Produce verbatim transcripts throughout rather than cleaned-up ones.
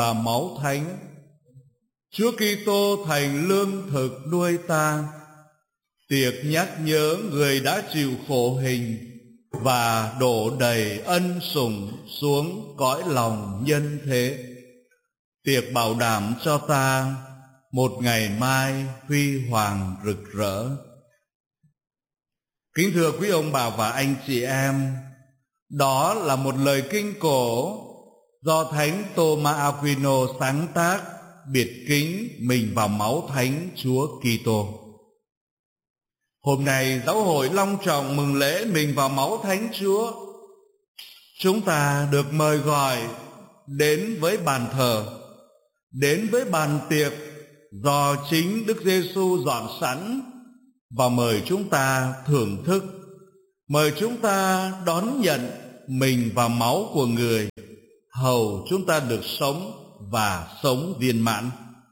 và máu thánh. Chúa Kitô thành lương thực nuôi ta, tiệc nhắc nhớ người đã chịu khổ hình và đổ đầy ân sủng xuống cõi lòng nhân thế. Tiệc bảo đảm cho ta một ngày mai huy hoàng rực rỡ. Kính thưa quý ông bà và anh chị em, đó là một lời kinh cổ do Thánh Thomas Aquino sáng tác, biệt kính mình vào máu thánh Chúa Kitô. Hôm nay giáo hội long trọng mừng lễ mình vào máu thánh Chúa. Chúng ta được mời gọi đến với bàn thờ, đến với bàn tiệc do chính Đức Giêsu dọn sẵn, và mời chúng ta thưởng thức, mời chúng ta đón nhận mình vào máu của người, hầu chúng ta được sống và sống viên mãn.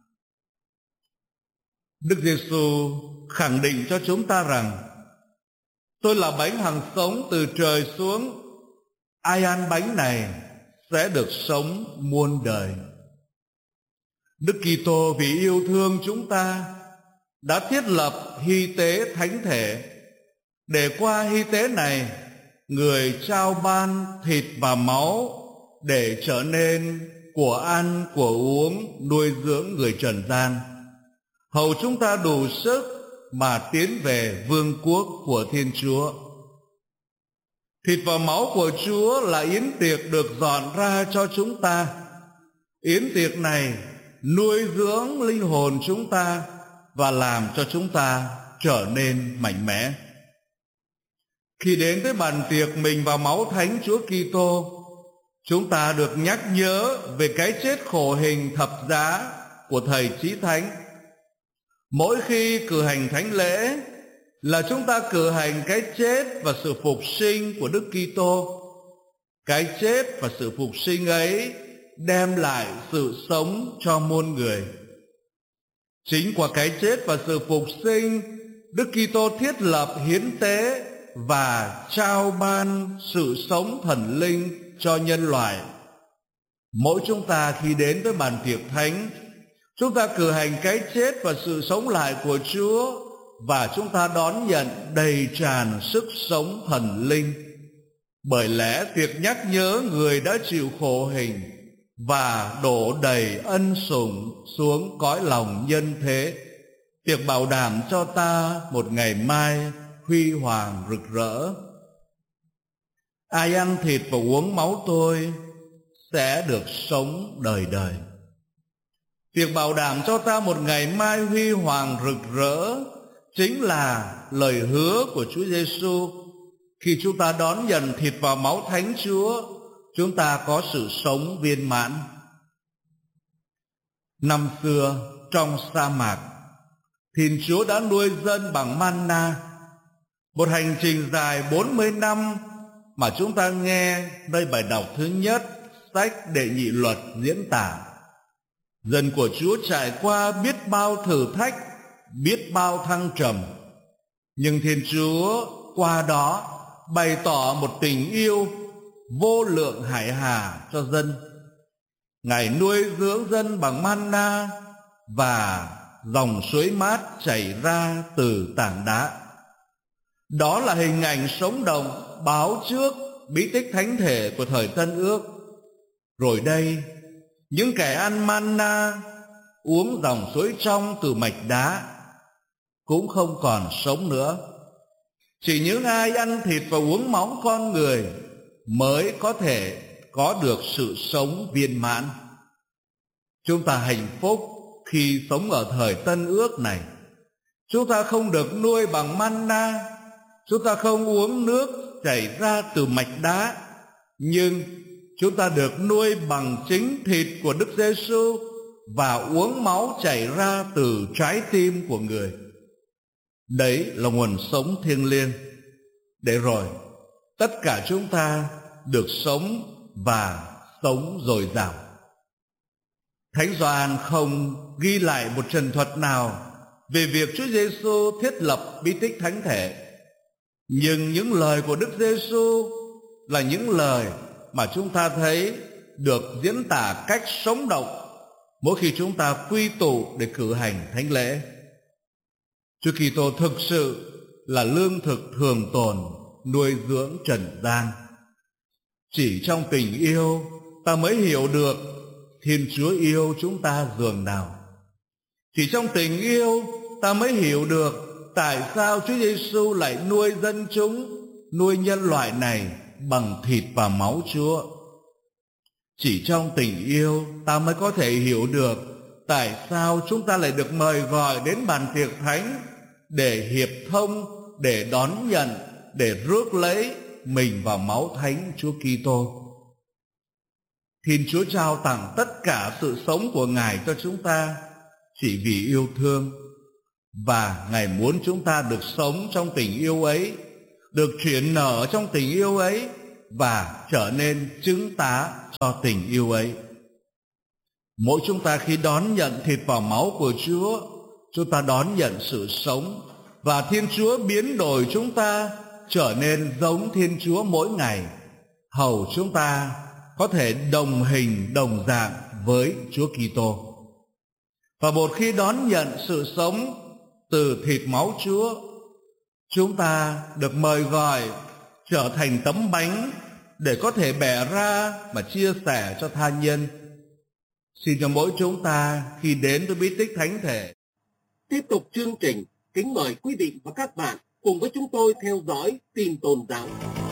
Đức Giêsu khẳng định cho chúng ta rằng: tôi là bánh hằng sống từ trời xuống, ai ăn bánh này sẽ được sống muôn đời. Đức Kitô vì yêu thương chúng ta đã thiết lập hy tế thánh thể, để qua hy tế này người trao ban thịt và máu để trở nên của ăn của uống nuôi dưỡng người trần gian, hầu chúng ta đủ sức mà tiến về vương quốc của Thiên Chúa. Thịt và máu của Chúa là yến tiệc được dọn ra cho chúng ta. Yến tiệc này nuôi dưỡng linh hồn chúng ta và làm cho chúng ta trở nên mạnh mẽ. Khi đến với bàn tiệc mình vào máu thánh Chúa Kitô, chúng ta được nhắc nhớ về cái chết khổ hình thập giá của Thầy Chí Thánh. Mỗi khi cử hành thánh lễ là chúng ta cử hành cái chết và sự phục sinh của Đức Kitô. Cái chết và sự phục sinh ấy đem lại sự sống cho muôn người. Chính qua cái chết và sự phục sinh, Đức Kitô thiết lập hiến tế và trao ban sự sống thần linh cho nhân loại. Mỗi chúng ta khi đến với bàn tiệc thánh, chúng ta cử hành cái chết và sự sống lại của Chúa, và chúng ta đón nhận đầy tràn sức sống thần linh. Bởi lẽ tiệc nhắc nhớ người đã chịu khổ hình và đổ đầy ân sủng xuống cõi lòng nhân thế, tiệc bảo đảm cho ta một ngày mai huy hoàng rực rỡ. Ai ăn thịt và uống máu tôi sẽ được sống đời đời. Tiệc bảo đảm cho ta một ngày mai huy hoàng rực rỡ chính là lời hứa của Chúa Giêsu. Khi chúng ta đón nhận thịt và máu thánh Chúa, chúng ta có sự sống viên mãn. Năm xưa trong sa mạc, Thiên Chúa đã nuôi dân bằng manna. Một hành trình dài bốn mươi năm mà chúng ta nghe nơi bài đọc thứ nhất sách Đệ Nhị Luật diễn tả. Dân của Chúa trải qua biết bao thử thách, biết bao thăng trầm, nhưng Thiên Chúa qua đó bày tỏ một tình yêu vô lượng hải hà cho dân. Ngài nuôi dưỡng dân bằng manna và dòng suối mát chảy ra từ tảng đá. Đó là hình ảnh sống động báo trước bí tích thánh thể của thời Tân Ước. Rồi đây, những kẻ ăn manna, uống dòng suối trong từ mạch đá cũng không còn sống nữa. Chỉ những ai ăn thịt và uống máu con người mới có thể có được sự sống viên mãn. Chúng ta hạnh phúc khi sống ở thời Tân Ước này. Chúng ta không được nuôi bằng manna, chúng ta không uống nước chảy ra từ mạch đá, nhưng chúng ta được nuôi bằng chính thịt của Đức Giêsu và uống máu chảy ra từ trái tim của người. Đấy là nguồn sống thiêng liêng, để rồi tất cả chúng ta được sống và sống dồi dào. Thánh Gioan không ghi lại một trần thuật nào về việc Chúa Giêsu thiết lập bí tích thánh thể, nhưng những lời của Đức Giêsu là những lời mà chúng ta thấy được diễn tả cách sống động mỗi khi chúng ta quy tụ để cử hành thánh lễ. Chúa Kitô thực sự là lương thực thường tồn nuôi dưỡng trần gian. Chỉ trong tình yêu ta mới hiểu được Thiên Chúa yêu chúng ta dường nào. Chỉ trong tình yêu ta mới hiểu được tại sao Chúa Giêsu lại nuôi dân chúng, nuôi nhân loại này bằng thịt và máu Chúa. Chỉ trong tình yêu ta mới có thể hiểu được tại sao chúng ta lại được mời gọi đến bàn tiệc thánh để hiệp thông, để đón nhận, để rước lấy mình vào máu thánh Chúa Kitô. Thiên Chúa trao tặng tất cả sự sống của Ngài cho chúng ta chỉ vì yêu thương, và Ngài muốn chúng ta được sống trong tình yêu ấy, được chuyển nở trong tình yêu ấy và trở nên chứng tá cho tình yêu ấy. Mỗi chúng ta khi đón nhận thịt và máu của Chúa, chúng ta đón nhận sự sống, và Thiên Chúa biến đổi chúng ta trở nên giống Thiên Chúa mỗi ngày, hầu chúng ta có thể đồng hình đồng dạng với Chúa Kitô. Và một khi đón nhận sự sống từ thịt máu Chúa, chúng ta được mời gọi trở thành tấm bánh để có thể bẻ ra và chia sẻ cho tha nhân. Xin cho mỗi chúng ta khi đến với bí tích thánh thể. Tiếp tục chương trình, kính mời quý vị và các bạn cùng với chúng tôi theo dõi tin tôn giáo.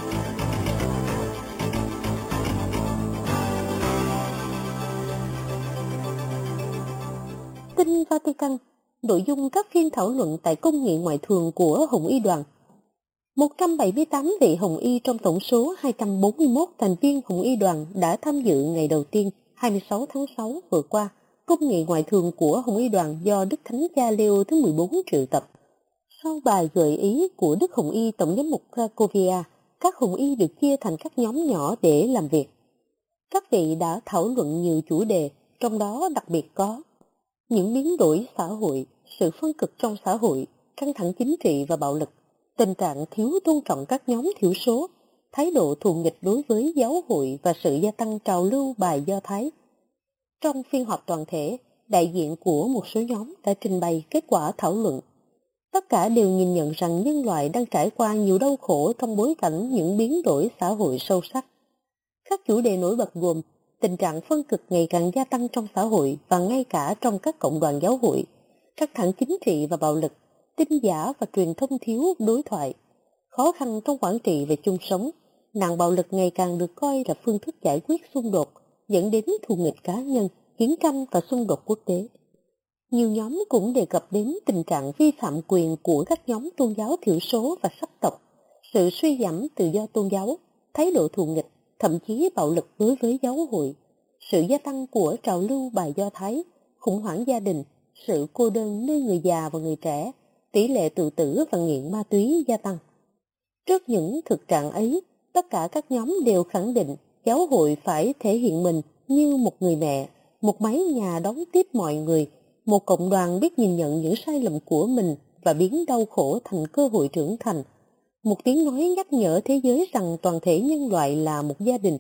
Tin Vatican, nội dung các phiên thảo luận tại Công nghị Ngoại thường của Hồng Y đoàn. một trăm bảy mươi tám vị Hồng Y trong tổng số hai trăm bốn mươi mốt thành viên Hồng Y đoàn đã tham dự ngày đầu tiên hai mươi sáu tháng sáu vừa qua Công nghị Ngoại thường của Hồng Y đoàn do Đức Thánh Cha Leo thứ mười bốn triệu tập. Sau bài gợi ý của Đức Hồng Y Tổng giám mục Cracovia, các Hồng Y được chia thành các nhóm nhỏ để làm việc. Các vị đã thảo luận nhiều chủ đề, trong đó đặc biệt có những biến đổi xã hội, sự phân cực trong xã hội, căng thẳng chính trị và bạo lực, tình trạng thiếu tôn trọng các nhóm thiểu số, thái độ thù nghịch đối với giáo hội và sự gia tăng trào lưu bài Do Thái. Trong phiên họp toàn thể, đại diện của một số nhóm đã trình bày kết quả thảo luận. Tất cả đều nhìn nhận rằng nhân loại đang trải qua nhiều đau khổ trong bối cảnh những biến đổi xã hội sâu sắc. Các chủ đề nổi bật gồm tình trạng phân cực ngày càng gia tăng trong xã hội và ngay cả trong các cộng đoàn giáo hội, căng thẳng chính trị và bạo lực, tin giả và truyền thông thiếu đối thoại, khó khăn trong quản trị và chung sống, nạn bạo lực ngày càng được coi là phương thức giải quyết xung đột, dẫn đến thù nghịch cá nhân, chiến tranh và xung đột quốc tế. Nhiều nhóm cũng đề cập đến tình trạng vi phạm quyền của các nhóm tôn giáo thiểu số và sắc tộc, sự suy giảm tự do tôn giáo, thái độ thù nghịch, thậm chí bạo lực đối với giáo hội, sự gia tăng của trào lưu bài Do Thái, khủng hoảng gia đình, sự cô đơn nơi người già và người trẻ, tỷ lệ tự tử và nghiện ma túy gia tăng. Trước những thực trạng ấy, tất cả các nhóm đều khẳng định giáo hội phải thể hiện mình như một người mẹ, một mái nhà đón tiếp mọi người, một cộng đoàn biết nhìn nhận những sai lầm của mình và biến đau khổ thành cơ hội trưởng thành, một tiếng nói nhắc nhở thế giới rằng toàn thể nhân loại là một gia đình.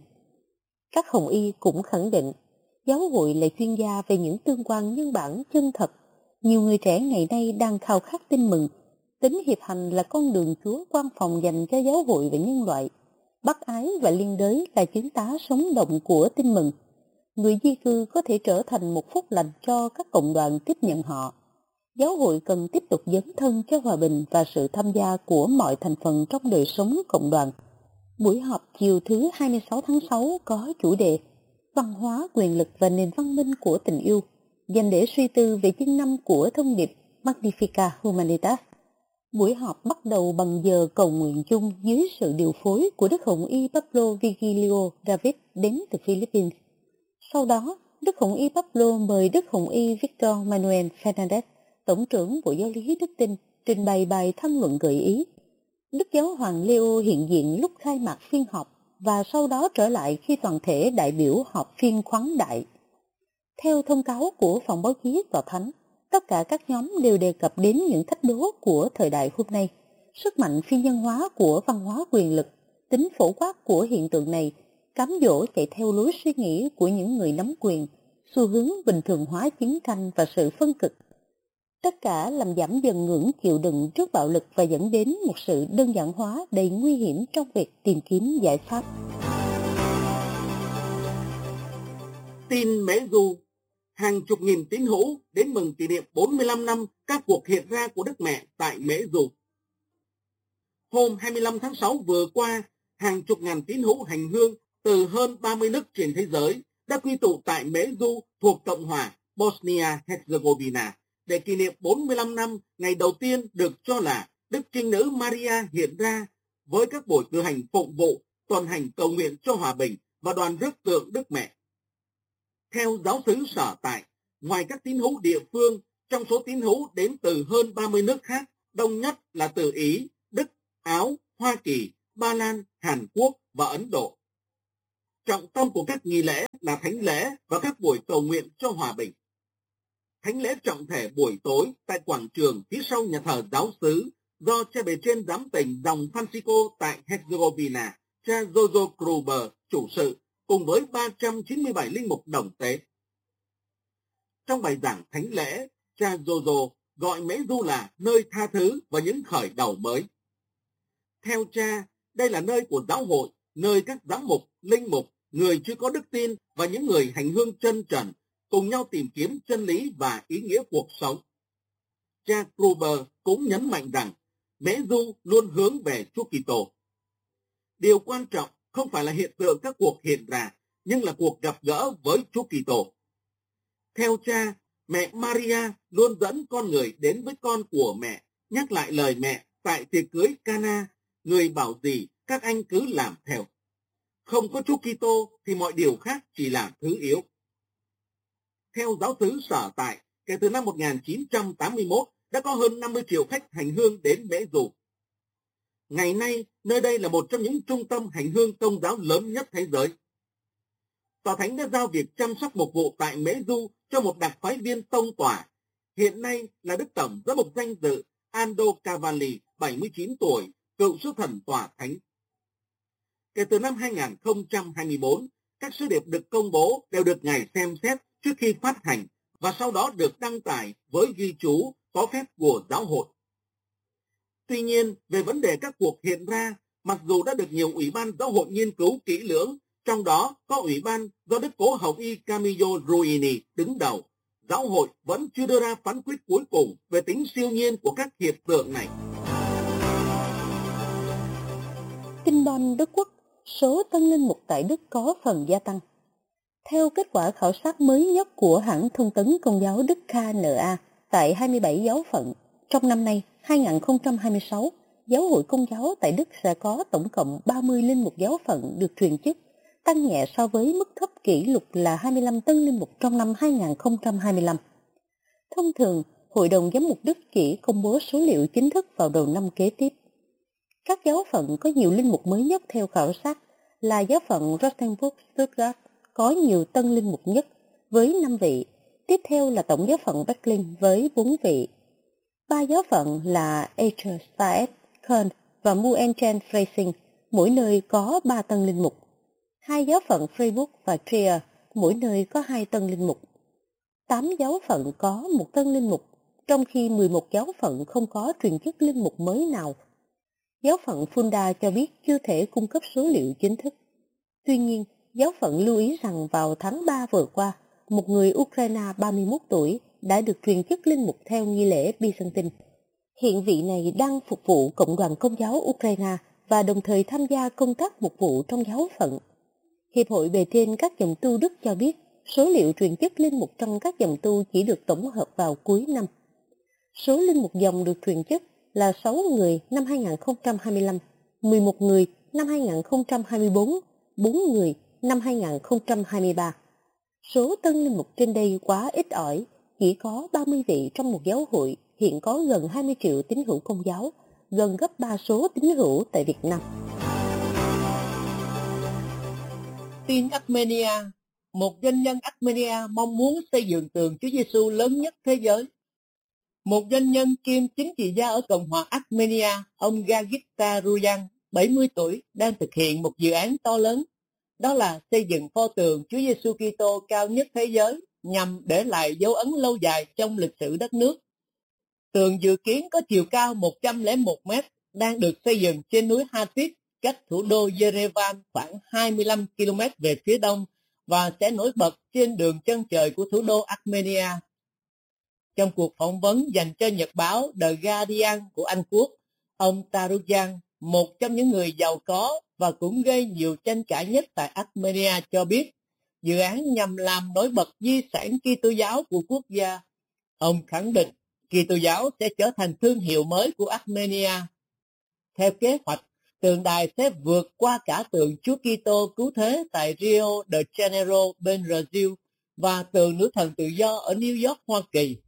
Các Hồng Y cũng khẳng định giáo hội là chuyên gia về những tương quan nhân bản chân thật. Nhiều người trẻ ngày nay đang khao khát tin mừng. Tính hiệp hành là con đường Chúa quan phòng dành cho giáo hội và nhân loại. Bác ái và liên đới là chứng tá sống động của tin mừng. Người di cư có thể trở thành một phúc lành cho các cộng đoàn tiếp nhận họ. Giáo hội cần tiếp tục dấn thân cho hòa bình và sự tham gia của mọi thành phần trong đời sống cộng đoàn. Buổi họp chiều thứ hai mươi sáu tháng sáu có chủ đề Văn hóa, quyền lực và nền văn minh của tình yêu, dành để suy tư về chương năm của thông điệp Magnificat Humanitas. Buổi họp bắt đầu bằng giờ cầu nguyện chung dưới sự điều phối của Đức Hồng Y Pablo Vigilio David đến từ Philippines. Sau đó, Đức Hồng Y Pablo mời Đức Hồng Y Victor Manuel Fernandez, Tổng trưởng Bộ Giáo lý Đức Tin, trình bày bài tham luận gợi ý. Đức Giáo hoàng Leo hiện diện lúc khai mạc phiên họp và sau đó trở lại khi toàn thể đại biểu họp phiên khoáng đại. Theo thông cáo của phòng báo chí Tòa Thánh, tất cả các nhóm đều đề cập đến những thách đố của thời đại hôm nay, sức mạnh phi nhân hóa của văn hóa quyền lực, tính phổ quát của hiện tượng này, cám dỗ chạy theo lối suy nghĩ của những người nắm quyền, xu hướng bình thường hóa chiến tranh và sự phân cực. Tất cả làm giảm dần ngưỡng chịu đựng trước bạo lực và dẫn đến một sự đơn giản hóa đầy nguy hiểm trong việc tìm kiếm giải pháp. Tin Mễ Du, hàng chục nghìn tín hữu đến mừng kỷ niệm bốn mươi lăm năm các cuộc hiện ra của Đức Mẹ tại Mễ Du. Hôm hai mươi lăm tháng sáu vừa qua, hàng chục ngàn tín hữu hành hương từ hơn ba mươi nước trên thế giới đã quy tụ tại Mễ Du thuộc Cộng hòa Bosnia-Herzegovina để kỷ niệm bốn mươi lăm năm ngày đầu tiên được cho là Đức Trinh Nữ Maria hiện ra với các buổi cử hành phụng vụ, tuần hành cầu nguyện cho hòa bình và đoàn rước tượng Đức Mẹ. Theo giáo xứ sở tại, ngoài các tín hữu địa phương, trong số tín hữu đến từ hơn ba mươi nước khác, đông nhất là từ Ý, Đức, Áo, Hoa Kỳ, Ba Lan, Hàn Quốc và Ấn Độ. Trọng tâm của các nghi lễ là thánh lễ và các buổi cầu nguyện cho hòa bình. Thánh lễ trọng thể buổi tối tại quảng trường phía sau nhà thờ giáo xứ do cha bề trên giám tỉnh dòng Francisco tại Herzegovina, cha Jojo Gruber chủ sự, cùng với ba trăm chín mươi bảy linh mục đồng tế. Trong bài giảng thánh lễ, cha Jojo gọi Mễ Du là nơi tha thứ và những khởi đầu mới. Theo cha, đây là nơi của giáo hội, nơi các giám mục, linh mục, người chưa có đức tin và những người hành hương chân trần cùng nhau tìm kiếm chân lý và ý nghĩa cuộc sống. Cha Gruber cũng nhấn mạnh rằng Mễ Du luôn hướng về Chúa Kitô. Điều quan trọng không phải là hiện tượng các cuộc hiện ra, nhưng là cuộc gặp gỡ với Chúa Kitô. Theo cha, mẹ Maria luôn dẫn con người đến với con của mẹ, nhắc lại lời mẹ tại tiệc cưới Cana, người bảo gì các anh cứ làm theo. Không có Chúa Kitô thì mọi điều khác chỉ là thứ yếu. Theo giáo xứ sở tại, kể từ năm một nghìn chín trăm tám mươi mốt đã có hơn năm mươi triệu khách hành hương đến Mễ Du. Ngày nay, nơi đây là một trong những trung tâm hành hương công giáo lớn nhất thế giới. Tòa Thánh đã giao việc chăm sóc mục vụ tại Mễ Du cho một đặc phái viên tông tòa, hiện nay là Đức Tổng giám mục danh dự Aldo Cavalli, bảy mươi chín tuổi, cựu sứ thần tòa thánh. Kể từ năm hai nghìn không trăm hai mươi tư, các sứ điệp được công bố đều được Ngài xem xét trước khi phát hành và sau đó được đăng tải với ghi chú có phép của giáo hội. Tuy nhiên, về vấn đề các cuộc hiện ra, mặc dù đã được nhiều ủy ban giáo hội nghiên cứu kỹ lưỡng, trong đó có ủy ban do Đức Cố Hồng Y Camillo Ruini đứng đầu, giáo hội vẫn chưa đưa ra phán quyết cuối cùng về tính siêu nhiên của các hiện tượng này. Tin Bonn, Đức Quốc, số tân linh mục tại Đức có phần gia tăng. Theo kết quả khảo sát mới nhất của hãng thông tấn Công giáo Đức ca en a tại hai mươi bảy giáo phận, trong năm nay hai nghìn không trăm hai mươi sáu, giáo hội Công giáo tại Đức sẽ có tổng cộng ba mươi linh mục giáo phận được truyền chức, tăng nhẹ so với mức thấp kỷ lục là hai mươi lăm tân linh mục trong năm hai nghìn không trăm hai mươi lăm. Thông thường, Hội đồng Giám mục Đức chỉ công bố số liệu chính thức vào đầu năm kế tiếp. Các giáo phận có nhiều linh mục mới nhất theo khảo sát là giáo phận Rotenburg-Stuttgart có nhiều tân linh mục nhất với năm vị, tiếp theo là tổng giáo phận Berlin với bốn vị. Ba giáo phận là Eichstätt, Köln và Münchenfreising, mỗi nơi có ba tân linh mục. Hai giáo phận Freiburg và Trier, mỗi nơi có hai tân linh mục. Tám giáo phận có một tân linh mục, trong khi mười một giáo phận không có truyền chức linh mục mới nào. Giáo phận Fulda cho biết chưa thể cung cấp số liệu chính thức. Tuy nhiên, giáo phận lưu ý rằng vào tháng ba vừa qua, một người Ukraine ba mươi mốt tuổi đã được truyền chức linh mục theo nghi lễ Byzantine. Hiện vị này đang phục vụ Cộng đoàn Công giáo Ukraine và đồng thời tham gia công tác mục vụ trong giáo phận. Hiệp hội bề trên các dòng tu Đức cho biết số liệu truyền chức linh mục trong các dòng tu chỉ được tổng hợp vào cuối năm. Số linh mục dòng được truyền chức là sáu người năm hai nghìn không trăm hai mươi lăm, mười một người năm hai nghìn không trăm hai mươi tư, bốn người năm hai nghìn không trăm hai mươi ba. Số tân linh mục trên đây quá ít ỏi, chỉ có ba mươi vị trong một giáo hội, hiện có gần hai mươi triệu tín hữu Công giáo, gần gấp ba số tín hữu tại Việt Nam. Tin Armenia, một doanh nhân Armenia mong muốn xây dựng tượng Chúa Giêsu lớn nhất thế giới. Một doanh nhân kiêm chính trị gia ở Cộng hòa Armenia, ông Gagita Ruyan, bảy mươi tuổi, đang thực hiện một dự án to lớn, đó là xây dựng pho tượng Chúa Giêsu Kitô cao nhất thế giới nhằm để lại dấu ấn lâu dài trong lịch sử đất nước. Tượng dự kiến có chiều cao một trăm lẻ một mét, đang được xây dựng trên núi Hatip, cách thủ đô Yerevan khoảng hai mươi lăm ki lô mét về phía đông và sẽ nổi bật trên đường chân trời của thủ đô Armenia. Trong cuộc phỏng vấn dành cho nhật báo The Guardian của Anh Quốc, ông Tarujan, một trong những người giàu có và cũng gây nhiều tranh cãi nhất tại Armenia, cho biết dự án nhằm làm nổi bật di sản Kitô giáo của quốc gia. Ông khẳng định Kitô giáo sẽ trở thành thương hiệu mới của Armenia. Theo kế hoạch, tượng đài sẽ vượt qua cả tượng Chúa Kitô cứu thế tại Rio de Janeiro bên Brazil và tượng nữ thần tự do ở New York, Hoa Kỳ.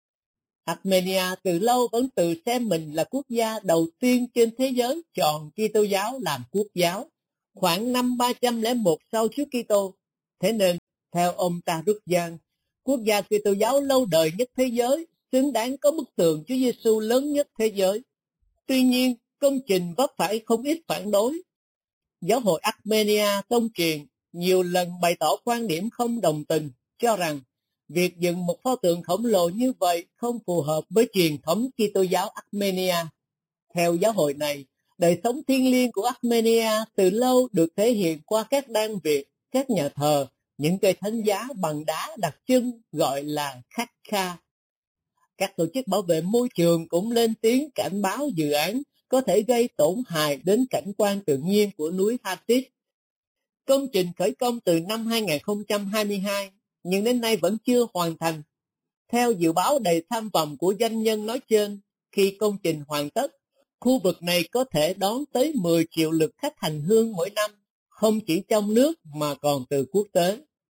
Armenia từ lâu vẫn tự xem mình là quốc gia đầu tiên trên thế giới chọn Kitô giáo làm quốc giáo, khoảng năm ba trăm lẻ một sau Chúa Kitô. Thế nên, theo ông Tarujan, quốc gia Kitô giáo lâu đời nhất thế giới xứng đáng có bức tượng Chúa Giêsu lớn nhất thế giới. Tuy nhiên, công trình vấp phải không ít phản đối. Giáo hội Armenia tông truyền nhiều lần bày tỏ quan điểm không đồng tình, cho rằng việc dựng một pho tượng khổng lồ như vậy không phù hợp với truyền thống Kitô giáo Armenia. Theo giáo hội này, đời sống thiêng liêng của Armenia từ lâu được thể hiện qua các đan viện, các nhà thờ, những cây thánh giá bằng đá đặc trưng gọi là khắc kha. Các tổ chức bảo vệ môi trường cũng lên tiếng cảnh báo dự án có thể gây tổn hại đến cảnh quan tự nhiên của núi Hatip. Công trình khởi công từ năm hai nghìn không trăm hai mươi hai, nhưng đến nay vẫn chưa hoàn thành. Theo dự báo đầy tham vọng của doanh nhân nói trên, khi công trình hoàn tất, khu vực này có thể đón tới mười triệu lượt khách hành hương mỗi năm, không chỉ trong nước mà còn từ quốc tế.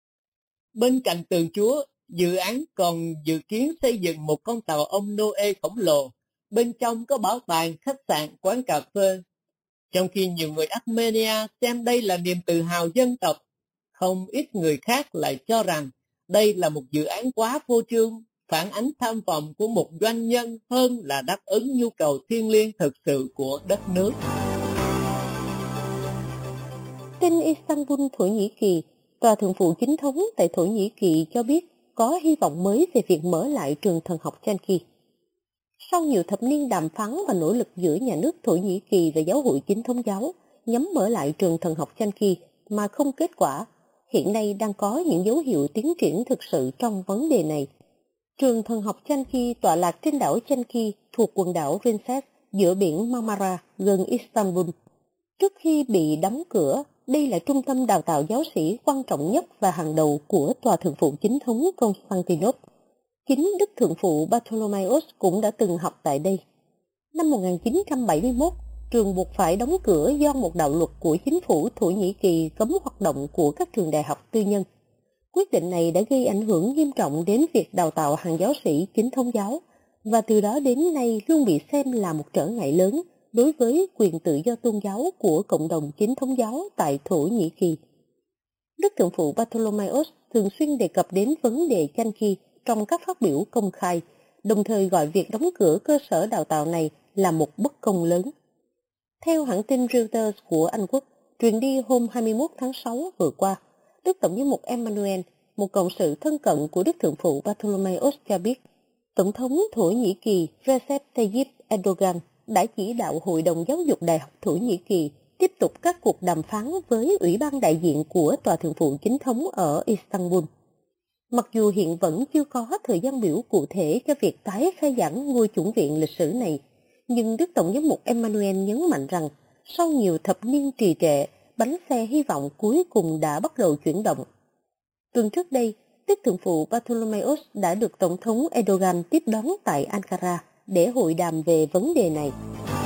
Bên cạnh tượng Chúa, dự án còn dự kiến xây dựng một con tàu ông Noe khổng lồ. Bên trong có bảo tàng, khách sạn, quán cà phê. Trong khi nhiều người Armenia xem đây là niềm tự hào dân tộc, không ít người khác lại cho rằng đây là một dự án quá phô trương, phản ánh tham vọng của một doanh nhân hơn là đáp ứng nhu cầu thiêng liêng thực sự của đất nước. Tin Istanbul, Thổ Nhĩ Kỳ, Tòa Thượng phụ Chính thống tại Thổ Nhĩ Kỳ cho biết có hy vọng mới về việc mở lại trường thần học Chanki. Sau nhiều thập niên đàm phán và nỗ lực giữa nhà nước Thổ Nhĩ Kỳ và giáo hội Chính thống giáo nhắm mở lại trường thần học Chanki mà không kết quả, hiện nay đang có những dấu hiệu tiến triển thực sự trong vấn đề này. Trường thần học Chanki tọa lạc trên đảo Chanki thuộc quần đảo Princess giữa biển Marmara gần Istanbul. Trước khi bị đóng cửa, đây là trung tâm đào tạo giáo sĩ quan trọng nhất và hàng đầu của Tòa Thượng phụ Chính thống Constantinople. Chính Đức Thượng phụ Bartholomeus cũng đã từng học tại đây. Năm một nghìn chín trăm bảy mươi mốt, trường buộc phải đóng cửa do một đạo luật của chính phủ Thổ Nhĩ Kỳ cấm hoạt động của các trường đại học tư nhân. Quyết định này đã gây ảnh hưởng nghiêm trọng đến việc đào tạo hàng giáo sĩ Chính thống giáo, và từ đó đến nay luôn bị xem là một trở ngại lớn đối với quyền tự do tôn giáo của cộng đồng Chính thống giáo tại Thổ Nhĩ Kỳ. Đức Thượng phụ Bartholomeus thường xuyên đề cập đến vấn đề Chanki trong các phát biểu công khai, đồng thời gọi việc đóng cửa cơ sở đào tạo này là một bất công lớn. Theo hãng tin Reuters của Anh Quốc, truyền đi hôm hai mươi mốt tháng sáu vừa qua, Đức Tổng giám mục Emmanuel, một cộng sự thân cận của Đức Thượng phụ Bartholomeus cho biết, Tổng thống Thổ Nhĩ Kỳ Recep Tayyip Erdogan đã chỉ đạo Hội đồng Giáo dục Đại học Thổ Nhĩ Kỳ tiếp tục các cuộc đàm phán với Ủy ban đại diện của Tòa Thượng phụ Chính thống ở Istanbul. Mặc dù hiện vẫn chưa có thời gian biểu cụ thể cho việc tái khai giảng ngôi chủng viện lịch sử này, nhưng Đức Tổng giám mục Emmanuel nhấn mạnh rằng sau nhiều thập niên trì trệ, bánh xe hy vọng cuối cùng đã bắt đầu chuyển động. Tuần trước đây, Đức Thượng phụ Bartholomeus đã được Tổng thống Erdogan tiếp đón tại Ankara để hội đàm về vấn đề này.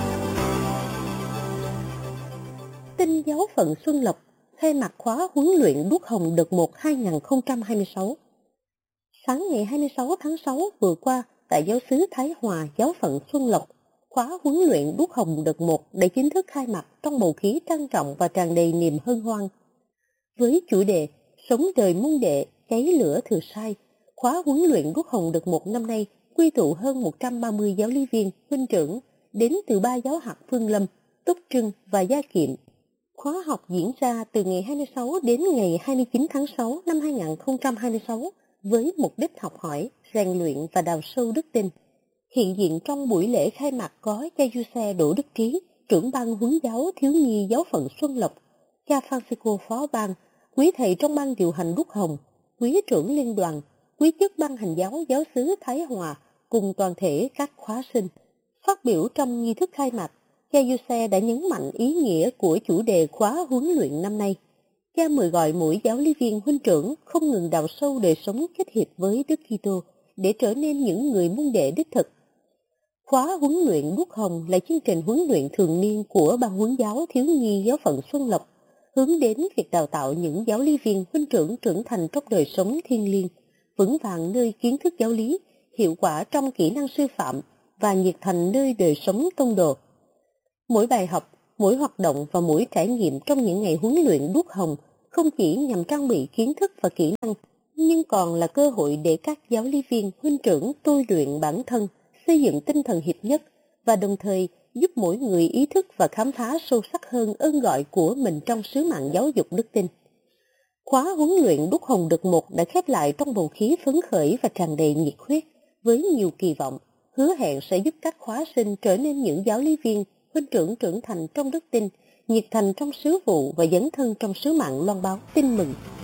Tin giáo phận Xuân Lộc khai mạc khóa huấn luyện đuốc hồng đợt một hai nghìn không trăm hai mươi sáu. Sáng ngày hai mươi sáu tháng sáu vừa qua, tại giáo xứ Thái Hòa, giáo phận Xuân Lộc, khóa huấn luyện đuốc hồng đợt một đã chính thức khai mạc trong bầu khí trang trọng và tràn đầy niềm hân hoan. Với chủ đề Sống đời môn đệ, cháy lửa thừa sai, khóa huấn luyện đuốc hồng đợt một năm nay quy tụ hơn một trăm ba mươi giáo lý viên, huynh trưởng đến từ ba giáo hạt Phương Lâm, Túc Trưng và Gia Kiệm. Khóa học diễn ra từ ngày hai mươi sáu đến ngày hai mươi chín tháng sáu năm hai nghìn không trăm hai mươi sáu với mục đích học hỏi, rèn luyện và đào sâu đức tin. Hiện diện trong buổi lễ khai mạc có cha Giuse Đỗ Đức Trí, trưởng ban huấn giáo thiếu nhi giáo phận Xuân Lộc, cha Francisco phó ban, quý thầy trong ban điều hành Đúc Hồng, quý trưởng liên đoàn, quý chức ban hành giáo giáo xứ Thái Hòa cùng toàn thể các khóa sinh. Phát biểu trong nghi thức khai mạc, cha Giuse đã nhấn mạnh ý nghĩa của chủ đề khóa huấn luyện năm nay. Cha mời gọi mỗi giáo lý viên huynh trưởng không ngừng đào sâu đời sống kết hiệp với Đức Kitô để trở nên những người môn đệ đích thực. Khóa huấn luyện Đúc Hồng là chương trình huấn luyện thường niên của ban huấn giáo thiếu nhi giáo phận Xuân Lộc, hướng đến việc đào tạo những giáo lý viên huynh trưởng trưởng thành trong đời sống thiêng liêng, vững vàng nơi kiến thức giáo lý, hiệu quả trong kỹ năng sư phạm và nhiệt thành nơi đời sống tông đồ. Mỗi bài học, mỗi hoạt động và mỗi trải nghiệm trong những ngày huấn luyện Đúc Hồng không chỉ nhằm trang bị kiến thức và kỹ năng, nhưng còn là cơ hội để các giáo lý viên huynh trưởng tôi luyện bản thân, xây dựng tinh thần hiệp nhất và đồng thời giúp mỗi người ý thức và khám phá sâu sắc hơn ơn gọi của mình trong sứ mạng giáo dục đức tin. Khóa huấn luyện Đúc Hồng đợt một đã khép lại trong bầu khí phấn khởi và tràn đầy nhiệt huyết, với nhiều kỳ vọng, hứa hẹn sẽ giúp các khóa sinh trở nên những giáo lý viên huynh trưởng trưởng thành trong đức tin, nhiệt thành trong sứ vụ và dấn thân trong sứ mạng loan báo tin mừng